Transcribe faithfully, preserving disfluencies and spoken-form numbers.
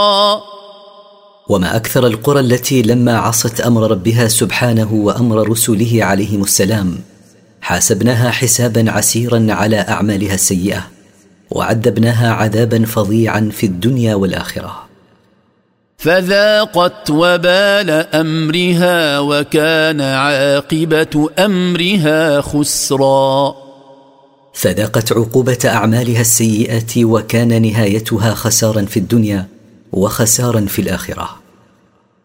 وما أكثر القرى التي لما عصت أمر ربها سبحانه وأمر رسله عليهم السلام حاسبناها حسابا عسيرا على أعمالها السيئة وعذبناها عذابا فظيعا في الدنيا والآخرة. فذاقت وبال أمرها وكان عاقبة أمرها خسرا. فذاقت عقوبة أعمالها السيئة وكان نهايتها خسارا في الدنيا وخسارا في الآخرة.